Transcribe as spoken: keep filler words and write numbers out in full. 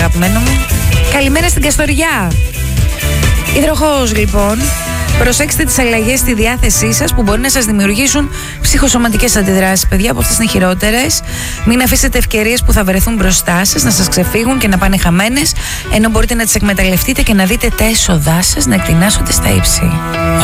αγαπημένο μου. Καλημέρα στην Καστοριά. Υδροχόος λοιπόν. Προσέξτε τις αλλαγές στη διάθεσή σας που μπορεί να σας δημιουργήσουν ψυχοσωματικές αντιδράσεις. Παιδιά, από αυτές είναι χειρότερες. Μην αφήσετε ευκαιρίες που θα βρεθούν μπροστά σας να σας ξεφύγουν και να πάνε χαμένες, ενώ μπορείτε να τις εκμεταλλευτείτε και να δείτε τα έσοδά σας να εκτινάσσονται στα ύψη.